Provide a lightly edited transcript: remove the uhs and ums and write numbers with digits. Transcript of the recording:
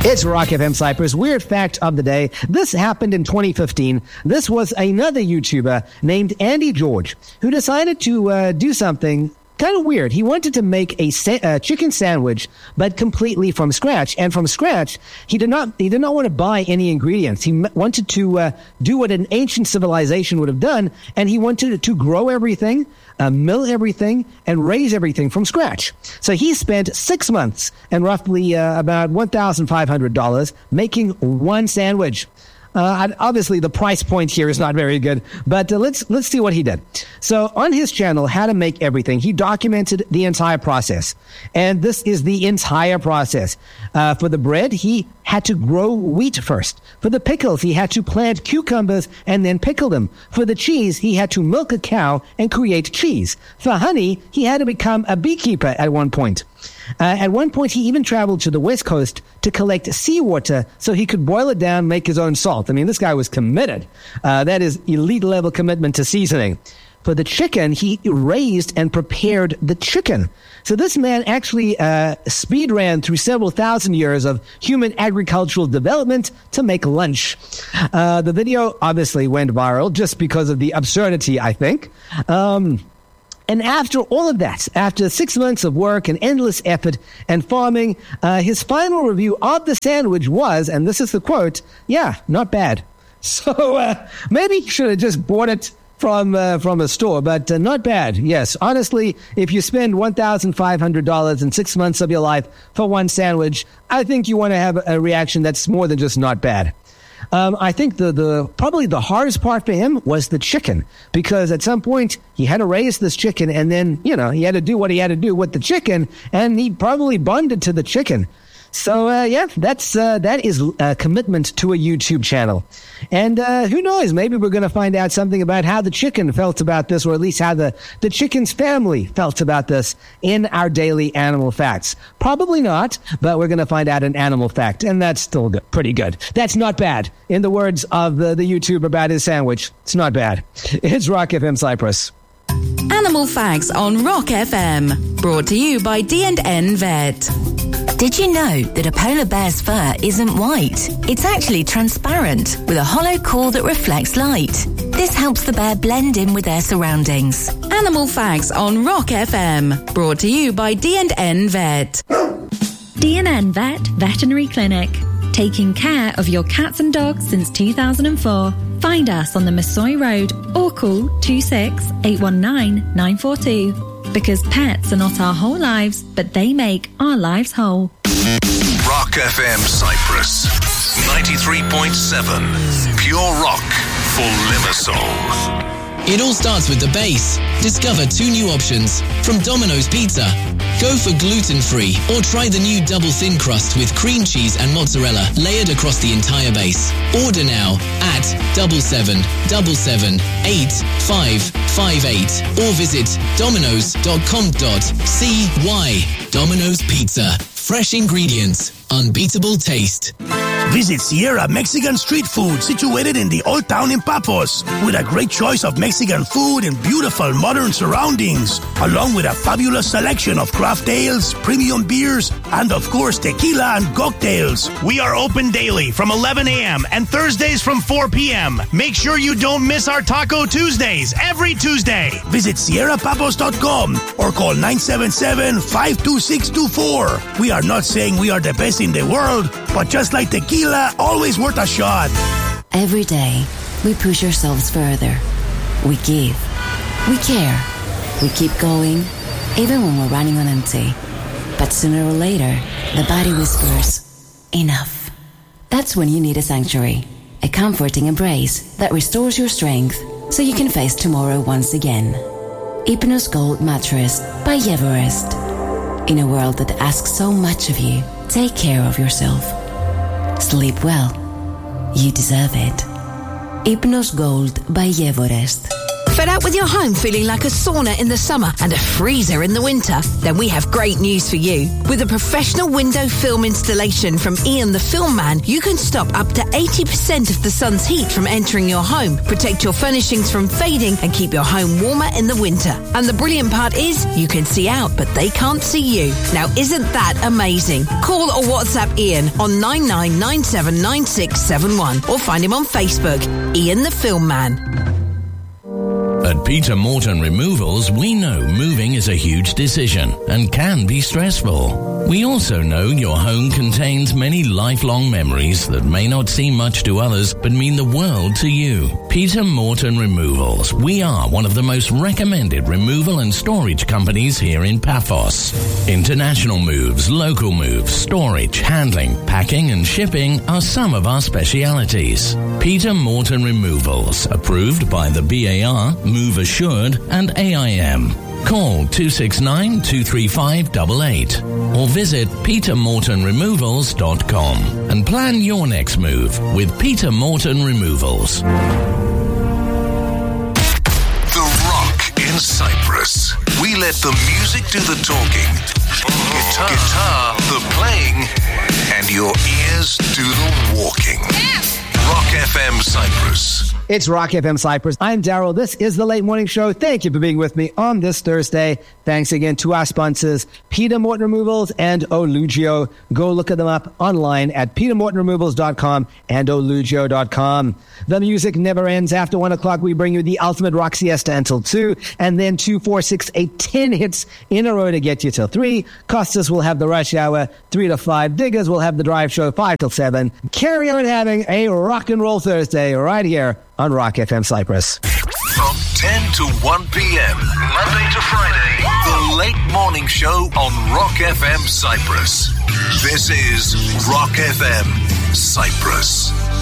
It's Rock FM Cyprus. Weird fact of the day. This happened in 2015. This was another YouTuber named Andy George who decided to do something kind of weird. He wanted to make a chicken sandwich, but completely from scratch. And from scratch, he did not want to buy any ingredients. He wanted to do what an ancient civilization would have done, and he wanted to grow everything, mill everything, and raise everything from scratch. So he spent 6 months and roughly about $1,500 making one sandwich. Obviously, the price point here is not very good, but let's see what he did. So on his channel, How to Make Everything, he documented the entire process. And this is the entire process. For the bread, he had to grow wheat first. For the pickles, he had to plant cucumbers and then pickle them. For the cheese, he had to milk a cow and create cheese. For honey, he had to become a beekeeper at one point. At one point, he even traveled to the West Coast to collect seawater so he could boil it down, make his own salt. I mean, this guy was committed. That is elite level commitment to seasoning. For the chicken, he raised and prepared the chicken. So this man actually speed ran through several thousand years of human agricultural development to make lunch. The video obviously went viral just because of the absurdity, I think. And after all of that, after 6 months of work and endless effort and farming, his final review of the sandwich was, and this is the quote, "Yeah, not bad." So maybe he should have just bought it from a store, but not bad. Yes, honestly, if you spend $1,500 in 6 months of your life for one sandwich, I think you want to have a reaction that's more than just not bad. I think probably the hardest part for him was the chicken, because at some point he had to raise this chicken, and then, he had to do what he had to do with the chicken, and he probably bonded to the chicken. So, that is a commitment to a YouTube channel. And who knows, maybe we're going to find out something about how the chicken felt about this, or at least how the chicken's family felt about this in our daily animal facts. Probably not, but we're going to find out an animal fact, and that's still good, pretty good. That's not bad. In the words of the YouTuber about his sandwich, it's not bad. It's Rock FM Cyprus. Animal Facts on Rock FM, brought to you by D&N Vet. Did you know that a polar bear's fur isn't white? It's actually transparent, with a hollow core that reflects light. This helps the bear blend in with their surroundings. Animal Facts on Rock FM, brought to you by D&N Vet. D&N Vet Veterinary Clinic. Taking care of your cats and dogs since 2004. Find us on the Masoi Road or call 26 819 942. Because pets are not our whole lives, but they make our lives whole. Rock FM Cyprus 93.7. Pure rock for Limassol. It all starts with the base. Discover 2 new options from Domino's Pizza. Go for gluten-free or try the new double thin crust with cream cheese and mozzarella layered across the entire base. Order now at 77778558 or visit dominos.com.cy. Domino's Pizza. Fresh ingredients, unbeatable taste. Visit Sierra Mexican Street Food, situated in the Old Town in Papos, with a great choice of Mexican food and beautiful modern surroundings, along with a fabulous selection of craft ales, premium beers, and of course tequila and cocktails. We are open daily from 11 a.m. and Thursdays from 4 p.m. Make sure you don't miss our Taco Tuesdays every Tuesday. Visit sierrapapos.com or call 977-52624. We are not saying we are the best in the world, but just like tequila, always worth a shot. Every day, we push ourselves further. We give. We care. We keep going, even when we're running on empty. But sooner or later, the body whispers, enough. That's when you need a sanctuary. A comforting embrace that restores your strength so you can face tomorrow once again. Hypnos Gold Mattress by Everest. In a world that asks so much of you, take care of yourself. Sleep well. You deserve it. Hypnos Gold by Everest. Fed up with your home feeling like a sauna in the summer and a freezer in the winter? Then we have great news for you. With a professional window film installation from Ian the Film Man, you can stop up to 80% of the sun's heat from entering your home, protect your furnishings from fading, and keep your home warmer in the winter. And the brilliant part is, you can see out, but they can't see you. Now, isn't that amazing? Call or WhatsApp Ian on 99979671 or find him on Facebook, Ian the Film Man. At Peter Morton Removals, we know moving is a huge decision and can be stressful. We also know your home contains many lifelong memories that may not seem much to others but mean the world to you. Peter Morton Removals. We are one of the most recommended removal and storage companies here in Paphos. International moves, local moves, storage, handling, packing and shipping are some of our specialities. Peter Morton Removals, approved by the BAR, Move Assured and AIM. Call 269-235-88 or visit petermortonremovals.com and plan your next move with Peter Morton Removals. The Rock in Cyprus. We let the music do the talking, guitar the playing, and your ears do the walking. Rock FM Cyprus. It's Rock FM Cyprus. I'm Daryl. This is the Late Morning Show. Thank you for being with me on this Thursday. Thanks again to our sponsors, Peter Morton Removals and Olugio. Go look at them up online at petermortonremovals.com and olugio.com. The music never ends. After 1 o'clock, we bring you the Ultimate Rock Siesta until 2, and then 2, 4, 6, 8, 10 hits in a row to get you till 3. Costas will have the Rush Hour 3 to 5. Diggers will have the Drive Show 5 till 7. Carry on having a rock and roll Thursday right here on Rock FM Cyprus. From 10 to 1 p.m., Monday to Friday, the Late Morning Show on Rock FM Cyprus. This is Rock FM Cyprus.